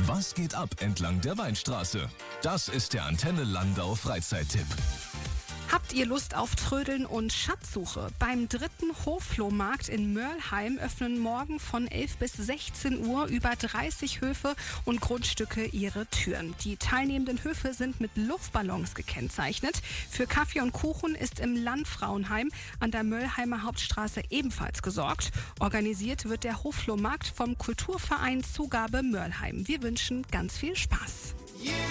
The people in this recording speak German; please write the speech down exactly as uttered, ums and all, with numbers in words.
Was geht ab entlang der Weinstraße? Das ist der Antenne Landau Freizeittipp. Habt ihr Lust auf Trödeln und Schatzsuche? Beim dritten Hofflohmarkt in Mörlheim öffnen morgen von elf bis sechzehn Uhr über dreißig Höfe und Grundstücke ihre Türen. Die teilnehmenden Höfe sind mit Luftballons gekennzeichnet. Für Kaffee und Kuchen ist im Landfrauenheim an der Mörlheimer Hauptstraße ebenfalls gesorgt. Organisiert wird der Hofflohmarkt vom Kulturverein Zugabe Mörlheim. Wir wünschen ganz viel Spaß. Yeah.